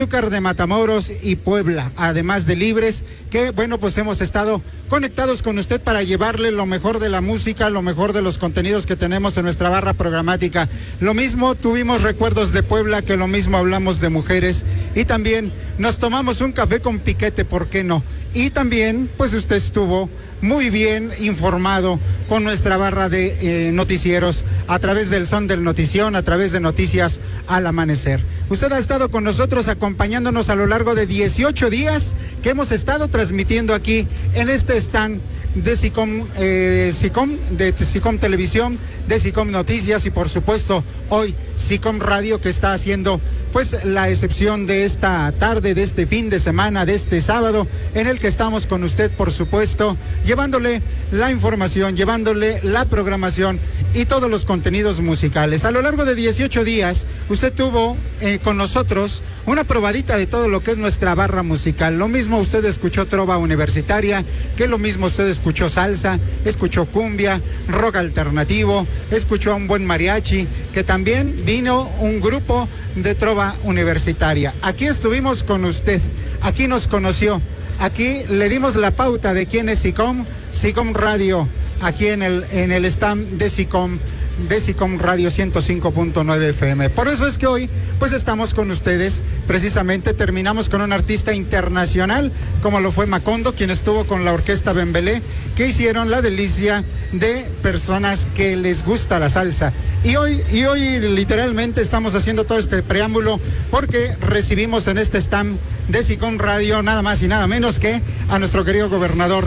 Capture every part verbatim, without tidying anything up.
Izúcar de Matamoros y Puebla, además de Libres, que bueno, pues hemos estado conectados con usted para llevarle lo mejor de la música, lo mejor de los contenidos que tenemos en nuestra barra programática. Lo mismo tuvimos recuerdos de Puebla, que lo mismo hablamos de mujeres, y también nos tomamos un café con piquete, ¿por qué no? Y también, pues usted estuvo muy bien informado con nuestra barra de eh, noticieros a través del Son del Notición, a través de Noticias al Amanecer. Usted ha estado con nosotros acompañándonos a lo largo de dieciocho días que hemos estado transmitiendo aquí en este stand de SICOM, eh, SICOM, de SICOM Televisión, de SICOM Noticias y por supuesto hoy SICOM Radio, que está haciendo pues la excepción de esta tarde, de este fin de semana, de este sábado, en el que estamos con usted, por supuesto, llevándole la información, llevándole la programación y todos los contenidos musicales. A lo largo de dieciocho días, usted tuvo eh, con nosotros una probadita de todo lo que es nuestra barra musical. Lo mismo usted escuchó trova universitaria, que lo mismo usted escuchó salsa, escuchó cumbia, rock alternativo, escuchó a un buen mariachi, que también vino un grupo de trova universitaria. Aquí estuvimos con usted, aquí nos conoció, aquí le dimos la pauta de quién es SICOM, SICOM Radio, aquí en el, en el stand de SICOM, de SICOM Radio ciento cinco punto nueve F M. Por eso es que hoy pues estamos con ustedes. Precisamente terminamos con un artista internacional como lo fue Macondo, quien estuvo con la orquesta Bembelé, que hicieron la delicia de personas que les gusta la salsa. Y hoy, y hoy literalmente estamos haciendo todo este preámbulo porque recibimos en este stand de SICOM Radio nada más y nada menos que a nuestro querido gobernador,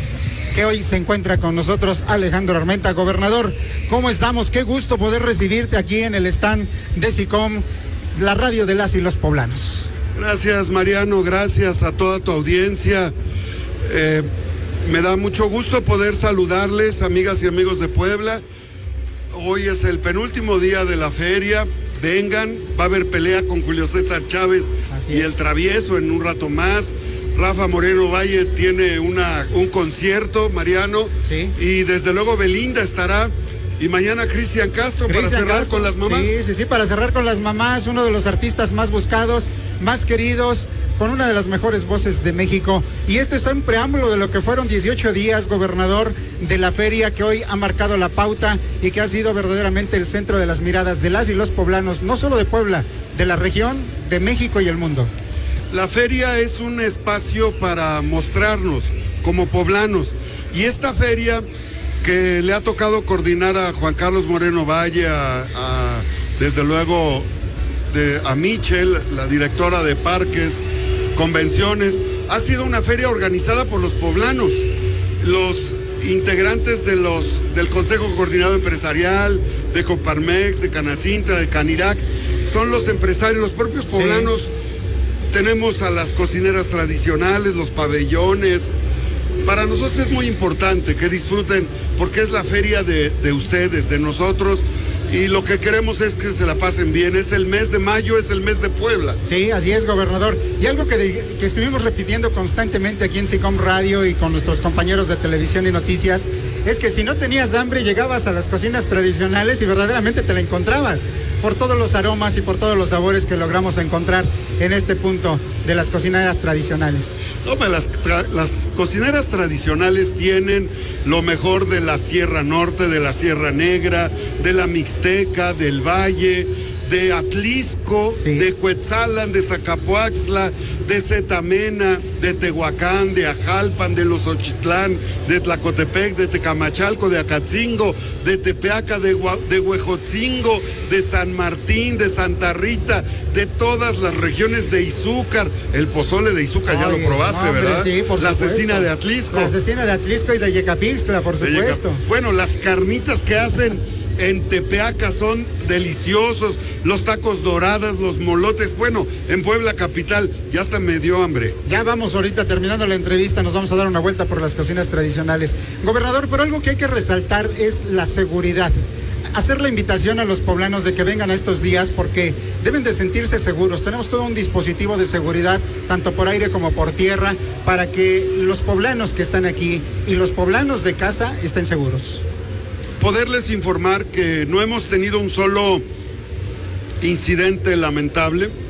que hoy se encuentra con nosotros, Alejandro Armenta. Gobernador, ¿cómo estamos? Qué gusto poder recibirte aquí en el stand de SICOM, la radio de las y los poblanos. Gracias, Mariano, gracias a toda tu audiencia. Eh, me da mucho gusto poder saludarles, amigas y amigos de Puebla. Hoy es el penúltimo día de la feria. Vengan, va a haber pelea con Julio César Chávez Así y es. El Travieso en un rato más. Rafa Moreno Valle tiene una, un concierto, Mariano, sí. Y desde luego Belinda estará, y mañana Cristian Castro Cristian para cerrar Castro. Con las mamás. Sí, sí, sí, para cerrar con las mamás, uno de los artistas más buscados, más queridos, con una de las mejores voces de México. Y este es un preámbulo de lo que fueron dieciocho días, gobernador, de la feria que hoy ha marcado la pauta y que ha sido verdaderamente el centro de las miradas de las y los poblanos, no solo de Puebla, de la región, de México y el mundo. La feria es un espacio para mostrarnos como poblanos, y esta feria que le ha tocado coordinar a Juan Carlos Moreno Valle, a, a, desde luego de, a Michelle, la directora de Parques, Convenciones, ha sido una feria organizada por los poblanos. Los integrantes de los, del Consejo Coordinado Empresarial, de Coparmex, de Canacintra, de Canirac, son los empresarios, los propios poblanos. Sí. Tenemos a las cocineras tradicionales, los pabellones. Para nosotros es muy importante que disfruten, porque es la feria de, de ustedes, de nosotros, y lo que queremos es que se la pasen bien. Es el mes de mayo, es el mes de Puebla. Sí, así es, gobernador. Y algo que, de, que estuvimos repitiendo constantemente aquí en SICOM Radio y con nuestros compañeros de televisión y noticias, es que si no tenías hambre llegabas a las cocinas tradicionales y verdaderamente te la encontrabas, por todos los aromas y por todos los sabores que logramos encontrar en este punto de las cocineras tradicionales. No, pues las, tra- las cocineras tradicionales tienen lo mejor de la Sierra Norte, de la Sierra Negra, de la Mixteca, del Valle, de Atlisco, sí. De Cuetzalan, de Zacapuaxtla, de Zetamena, de Tehuacán, de Ajalpan, de Los Ochitlán, de Tlacotepec, de Tecamachalco, de Acatzingo, de Tepeaca, de, Gua- de Huejotzingo, de San Martín, de Santa Rita, de todas las regiones de Izúcar. El pozole de Izúcar, Oye, ya lo probaste, hombre, ¿verdad? Sí, por la supuesto. Cecina de Atlisco. La cecina de Atlisco y de Yecapixtla, por supuesto. Yeca... Bueno, las carnitas que hacen en Tepeaca son deliciosos, los tacos doradas, los molotes. Bueno, en Puebla capital ya hasta me dio hambre. Ya vamos ahorita terminando la entrevista, nos vamos a dar una vuelta por las cocinas tradicionales. Gobernador, pero algo que hay que resaltar es la seguridad. Hacer la invitación a los poblanos de que vengan a estos días porque deben de sentirse seguros. Tenemos todo un dispositivo de seguridad, tanto por aire como por tierra, para que los poblanos que están aquí y los poblanos de casa estén seguros. Poderles informar que no hemos tenido un solo incidente lamentable.